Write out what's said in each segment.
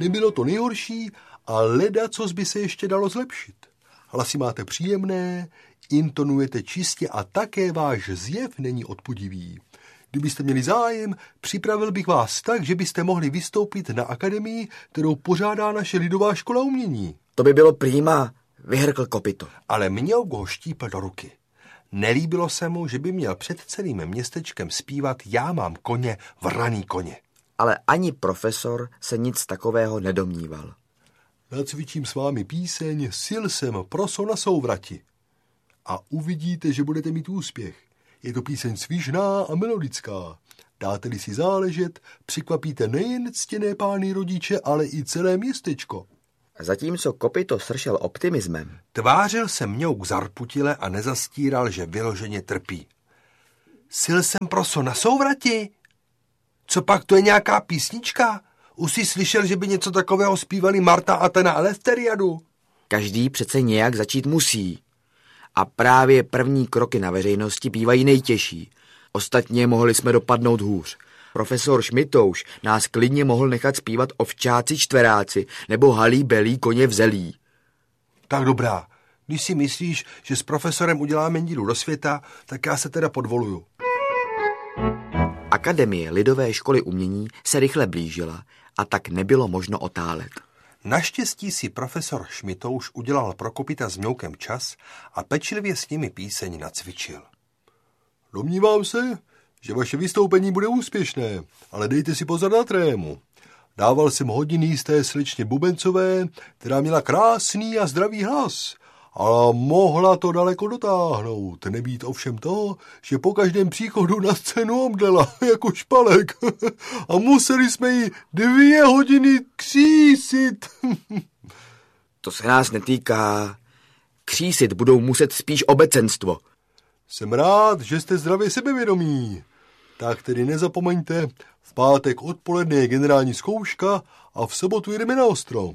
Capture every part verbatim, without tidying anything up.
Nebylo to nejhorší, a ledacos by se ještě dalo zlepšit. Hlasy máte příjemné, intonujete čistě a také váš zjev není odpudivý. Kdybyste měli zájem, připravil bych vás tak, že byste mohli vystoupit na akademii, kterou pořádá naše lidová škola umění. To by bylo prýma, vyhrkl Kopito. Ale Mňouk ho štípl do ruky. Nelíbilo se mu, že by měl před celým městečkem zpívat Já mám koně, vraný koně. Ale ani profesor se nic takového nedomníval. Nacvičím s vámi píseň Sil jsem proso na souvrati. A uvidíte, že budete mít úspěch. Je to píseň svižná a melodická. Dáte-li si záležet, překvapíte nejen ctěné pány rodiče, ale i celé městečko. Zatímco Kopito sršel optimismem, tvářil se Mňouk zarputile a nezastíral, že vyloženě trpí. Sil jsem proso na souvrati? Co pak, to je nějaká písnička? Už jsi slyšel, že by něco takového zpívali Marta a Tena Eleftheriadu? Každý přece nějak začít musí. A právě první kroky na veřejnosti bývají nejtěžší. Ostatně mohli jsme dopadnout hůř. Profesor Šmitouš nás klidně mohl nechat zpívat Ovčáci čtveráci nebo Halí belí koně v zelí. Tak dobrá. Když si myslíš, že s profesorem uděláme dílu do světa, tak já se teda podvoluju. Akademie lidové školy umění se rychle blížila a tak nebylo možno otálet. Naštěstí si profesor Šmitouš udělal pro Kopita s Mňoukem čas a pečlivě s nimi píseň nacvičil. Domnívám se, že vaše vystoupení bude úspěšné, ale dejte si pozor na trému. Dával jsem hodiny jisté slečně Bubencové, která měla krásný a zdravý hlas, ale mohla to daleko dotáhnout. Nebýt ovšem toho, že po každém příchodu na scénu omdlela jako špalek a museli jsme ji dvě hodiny křísit. To se nás netýká. Křísit budou muset spíš obecenstvo. Jsem rád, že jste zdravě sebevědomí. Tak tedy nezapomeňte, v pátek odpoledne je generální zkouška a v sobotu jdeme na ostro.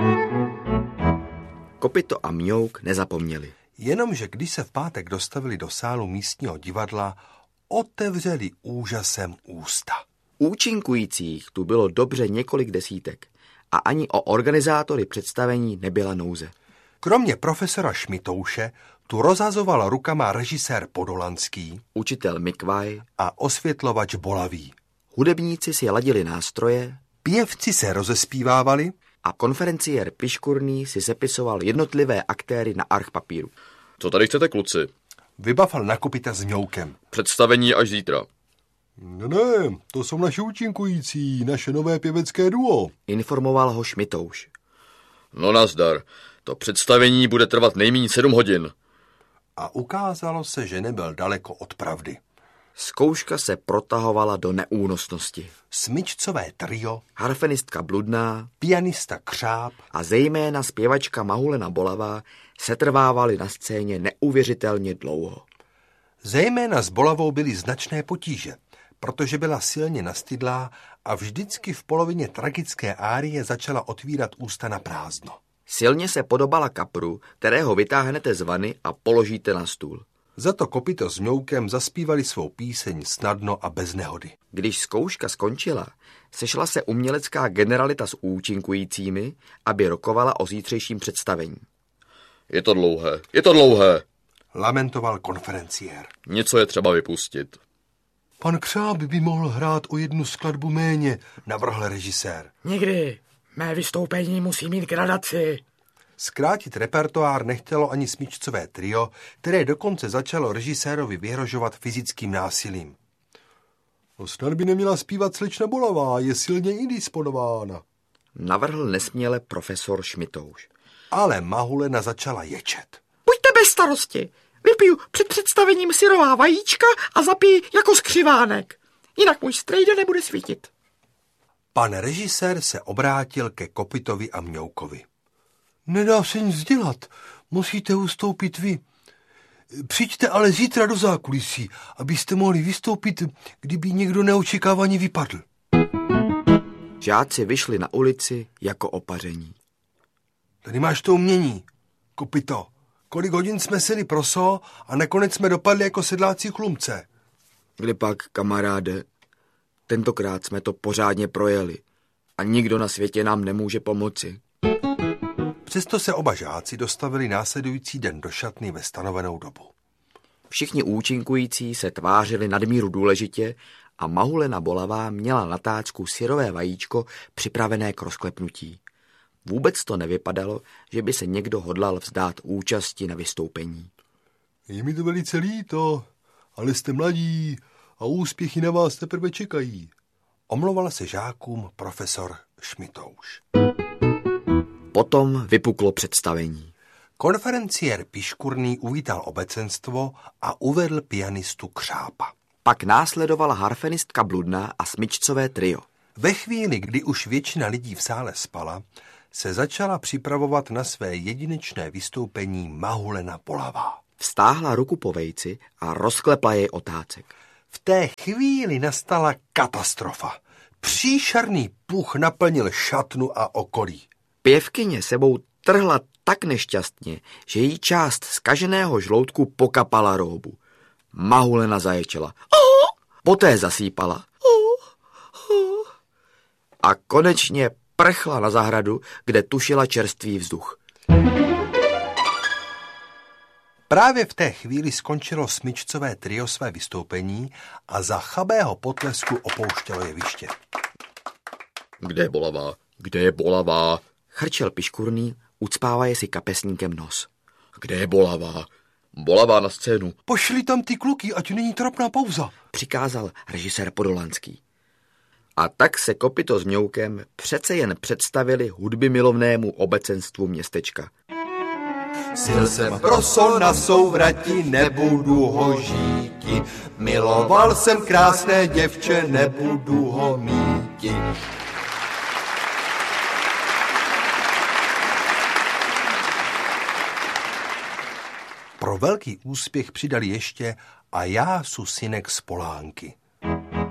Kopito a Mňouk nezapomněli. Jenomže když se v pátek dostavili do sálu místního divadla, otevřeli úžasem ústa. Účinkujících tu bylo dobře několik desítek a ani o organizátory představení nebyla nouze. Kromě profesora Šmitouše tu rozhazoval rukama režisér Podolanský, učitel Mikvaj a osvětlovač Bolavý. Hudebníci si ladili nástroje, pěvci se rozespívávali a konferenciér Piškurný si sepisoval jednotlivé aktéry na arch papíru. Co tady chcete, kluci? Vybafal na Kopita s Mňoukem. Představení až zítra. Ne, ne, to jsou naši účinkující, naše nové pěvecké duo, informoval ho Šmitouš. No nazdar, to představení bude trvat nejméně sedm hodin. A ukázalo se, že nebyl daleko od pravdy. Zkouška se protahovala do neúnosnosti. Smyčcové trio, harfenistka Bludná, pianista Křáp a zejména zpěvačka Mahulena Bolavá setrvávali na scéně neuvěřitelně dlouho. Zejména s Bolavou byly značné potíže, protože byla silně nastydlá a vždycky v polovině tragické árie začala otvírat ústa na prázdno. Silně se podobala kapru, kterého vytáhnete z vany a položíte na stůl. Za to Kopito s Mňoukem zaspívali svou píseň snadno a bez nehody. Když zkouška skončila, sešla se umělecká generalita s účinkujícími, aby rokovala o zítřejším představení. Je to dlouhé, je to dlouhé, lamentoval konferenciér. Něco je třeba vypustit. Pan Křáp by mohl hrát o jednu skladbu méně, navrhl režisér. Nikdy. Mé vystoupení musí mít gradaci. Zkrátit repertoár nechtělo ani smyčcové trio, které dokonce začalo režisérovi vyhrožovat fyzickým násilím. No snad by neměla zpívat slečna Bolavá, je silně indisponována, navrhl nesměle profesor Šmitouš. Ale Mahulena začala ječet. Buďte bez starosti, vypiju před představením syrová vajíčka a zapij jako skřivánek. Jinak můj strejda nebude svítit. Pan režisér se obrátil ke Kopitovi a Mňoukovi. Nedá se nic dělat, musíte ustoupit vy. Přijďte ale zítra do zákulisí, abyste mohli vystoupit, kdyby někdo neočekávaně vypadl. Žáci vyšli na ulici jako opaření. Tady máš to umění, Kopito. Kolik hodin jsme seli proso a nakonec jsme dopadli jako sedláci chlumce. Kdy pak, kamaráde, tentokrát jsme to pořádně projeli. a nikdo na světě nám nemůže pomoci. Přesto se oba žáci dostavili následující den do šatny ve stanovenou dobu. Všichni účinkující se tvářili nadmíru důležitě a Mahulena Bolavá měla na tácku syrové vajíčko připravené k rozklepnutí. Vůbec to nevypadalo, že by se někdo hodlal vzdát účasti na vystoupení. Je mi to velice líto, ale jste mladí a úspěchy na vás teprve čekají. Omlouval se žákům profesor Šmitouš. Potom vypuklo představení. Konferenciér Piškurný uvítal obecenstvo a uvedl pianistu Křápa. Pak následovala harfenistka Bludná a smyčcové trio. Ve chvíli, kdy už většina lidí v sále spala, se začala připravovat na své jedinečné vystoupení Mahulena Bolavá. Vstáhla ruku po vejci a rozklepla jej otácek. V té chvíli nastala katastrofa. Příšerný puch naplnil šatnu a okolí. Pěvkyně sebou trhla tak nešťastně, že jí část zkaženého žloutku pokapala róbu. Mahulena zaječela. Poté zasýpala. A konečně prchla na zahradu, kde tušila čerstvý vzduch. Právě v té chvíli skončilo smyčcové trio své vystoupení a za chabého potlesku opouštělo jeviště. Kde je Bolavá? Kde je Bolavá? Chrčel Piškurný, ucpávaje si kapesníkem nos. Kde je Bolavá? Bolavá na scénu. Pošli tam ty kluky, ať není trapná pauza, přikázal režisér Podolanský. A tak se Kopyto s Mňoukem přece jen představili hudby milovnému obecenstvu městečka. Sil jsem proso na souvrati, nebudu ho žíti. Miloval jsem krásné děvče, nebudu ho míti. Pro velký úspěch přidali ještě A já su synek z Polánky.